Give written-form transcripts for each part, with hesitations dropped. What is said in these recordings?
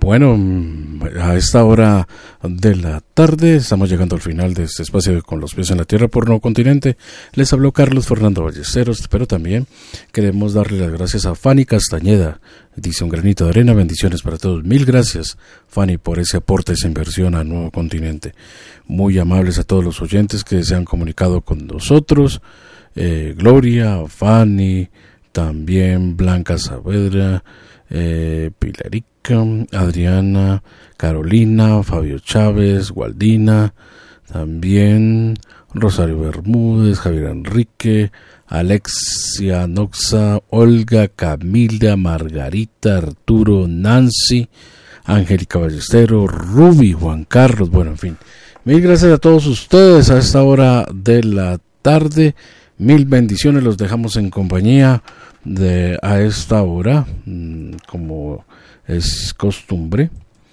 Bueno, a esta hora de la tarde estamos llegando al final de este espacio de Con los pies en la tierra por Nuevo Continente. Les habló Carlos Fernando Ballesteros, pero también queremos darle las gracias a Fanny Castañeda. Dice: un granito de arena, bendiciones para todos. Mil gracias, Fanny, por ese aporte, esa inversión a Nuevo Continente. Muy amables a todos los oyentes que se han comunicado con nosotros. Gloria, Fanny, también Blanca Saavedra, Pilarica, Adriana, Carolina, Fabio Chávez, Gualdina, también Rosario Bermúdez, Javier Enrique, Alexia Noxa, Olga, Camila, Margarita, Arturo, Nancy, Angélica Ballesteros, Ruby, Juan Carlos, bueno, en fin. Mil gracias a todos ustedes a esta hora de la tarde. Mil bendiciones, los dejamos en compañía a esta hora, como es costumbre,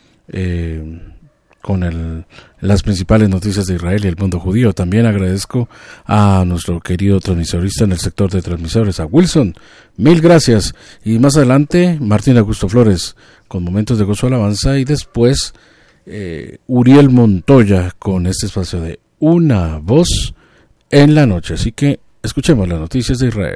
con las principales noticias de Israel y el mundo judío. También agradezco a nuestro querido transmisorista en el sector de transmisores, a Wilson. Mil gracias. Y más adelante, Martín Augusto Flores, con momentos de gozo alabanza, y después Uriel Montoya con este espacio de Una Voz en la Noche. Así que escuchemos las noticias de Israel.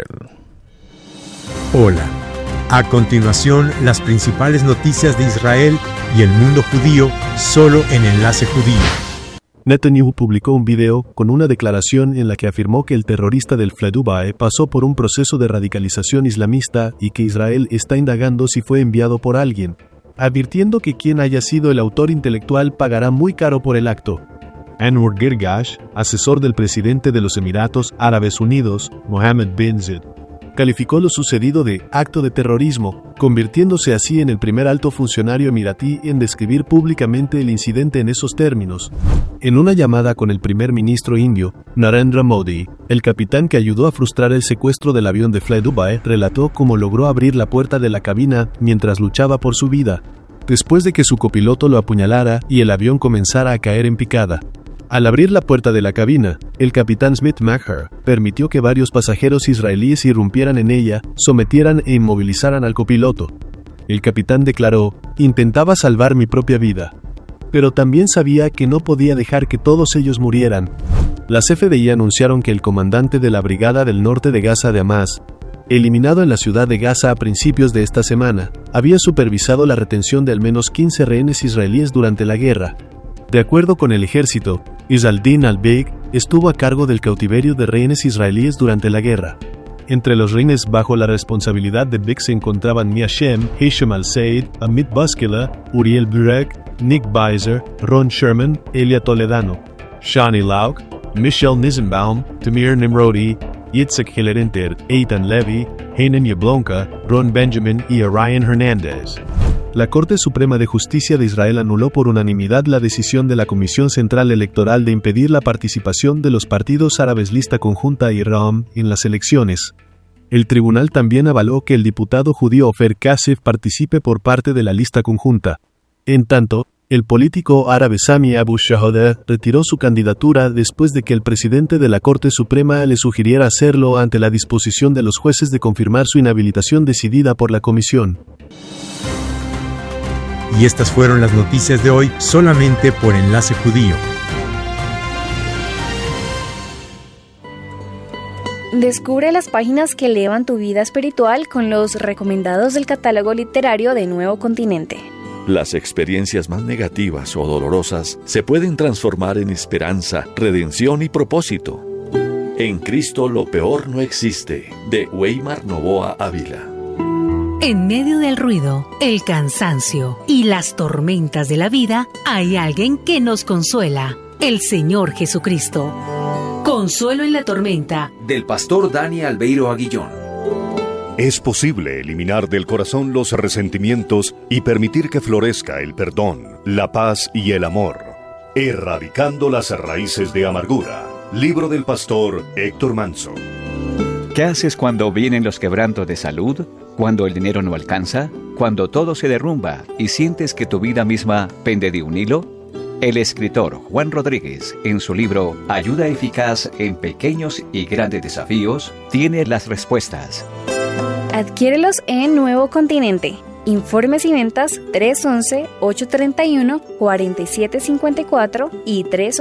Hola. A continuación, las principales noticias de Israel y el mundo judío, solo en Enlace Judío. Netanyahu publicó un video con una declaración en la que afirmó que el terrorista del Fledubae pasó por un proceso de radicalización islamista y que Israel está indagando si fue enviado por alguien, advirtiendo que quien haya sido el autor intelectual pagará muy caro por el acto. Anwar Girgash, asesor del presidente de los Emiratos Árabes Unidos, Mohammed bin Zayed, calificó lo sucedido de acto de terrorismo, convirtiéndose así en el primer alto funcionario emiratí en describir públicamente el incidente en esos términos. En una llamada con el primer ministro indio, Narendra Modi, el capitán que ayudó a frustrar el secuestro del avión de Flydubai relató cómo logró abrir la puerta de la cabina mientras luchaba por su vida, después de que su copiloto lo apuñalara y el avión comenzara a caer en picada. Al abrir la puerta de la cabina, el capitán Smith Maher permitió que varios pasajeros israelíes irrumpieran en ella, sometieran e inmovilizaran al copiloto. El capitán declaró: intentaba salvar mi propia vida, pero también sabía que no podía dejar que todos ellos murieran. Las FDI anunciaron que el comandante de la Brigada del Norte de Gaza de Hamas, eliminado en la ciudad de Gaza a principios de esta semana, había supervisado la retención de al menos 15 rehenes israelíes durante la guerra. De acuerdo con el ejército, Izaldin al-Beig estuvo a cargo del cautiverio de rehenes israelíes durante la guerra. Entre los rehenes bajo la responsabilidad de Beig se encontraban Mia Shem, Hisham al-Said, Amit Baskela, Uriel Burek, Nick Beiser, Ron Sherman, Elia Toledano, Shani Lauk, Michelle Nizenbaum, Tamir Nimrodi, Yitzhak Hilerenter, Eitan Levy, Hanan Yablonka, Ron Benjamin y Orion Hernández. La Corte Suprema de Justicia de Israel anuló por unanimidad la decisión de la Comisión Central Electoral de impedir la participación de los partidos árabes Lista Conjunta y Ram en las elecciones. El tribunal también avaló que el diputado judío Ofer Kasef participe por parte de la Lista Conjunta. En tanto, el político árabe Sami Abu Shahoda retiró su candidatura después de que el presidente de la Corte Suprema le sugiriera hacerlo ante la disposición de los jueces de confirmar su inhabilitación decidida por la comisión. Y estas fueron las noticias de hoy solamente por Enlace Judío. Descubre las páginas que elevan tu vida espiritual con los recomendados del catálogo literario de Nuevo Continente. Las experiencias más negativas o dolorosas se pueden transformar en esperanza, redención y propósito. En Cristo lo peor no existe, de Weimar Novoa Ávila. En medio del ruido, el cansancio y las tormentas de la vida, hay alguien que nos consuela, el Señor Jesucristo. Consuelo en la tormenta, del pastor Dani Albeiro Aguillón. Es posible eliminar del corazón los resentimientos y permitir que florezca el perdón, la paz y el amor, erradicando las raíces de amargura. Libro del pastor Héctor Manso. ¿Qué haces cuando vienen los quebrantos de salud? ¿Cuando el dinero no alcanza? ¿Cuando todo se derrumba y sientes que tu vida misma pende de un hilo? El escritor Juan Rodríguez, en su libro Ayuda eficaz en pequeños y grandes desafíos, tiene las respuestas. Adquiérelos en Nuevo Continente. Informes y ventas 311-831-4754 y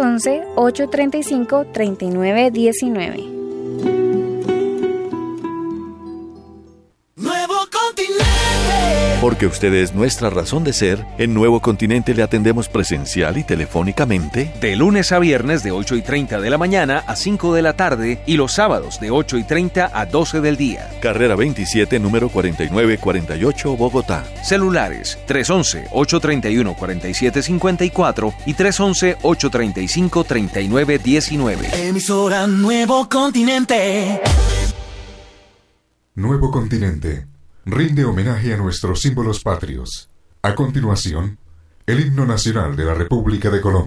311-835-3919. Porque usted es nuestra razón de ser, en Nuevo Continente le atendemos presencial y telefónicamente de lunes a viernes de 8:30 de la mañana a 5 de la tarde y los sábados de 8:30 a 12 del día. Carrera 27, número 4948, Bogotá. Celulares 311-831-4754 y 311-835-3919. Emisora Nuevo Continente. Nuevo Continente rinde homenaje a nuestros símbolos patrios. A continuación, el himno nacional de la República de Colombia.